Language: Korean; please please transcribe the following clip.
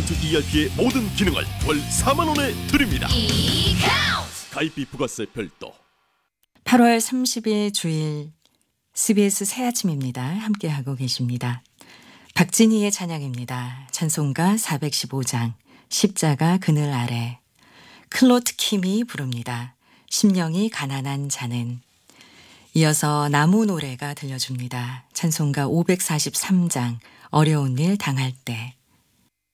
아카운트 ERP의 모든 기능을 월 4만 원에 드립니다. 가입비 부가세 별도. 8월 30일 주일 CBS 새아침입니다. 함께하고 계십니다. 박진희의 찬양입니다. 찬송가 415장 십자가 그늘 아래. 클로트 킴이 부릅니다. 심령이 가난한 자는. 이어서 나무 노래가 들려줍니다. 찬송가 543장 어려운 일 당할 때.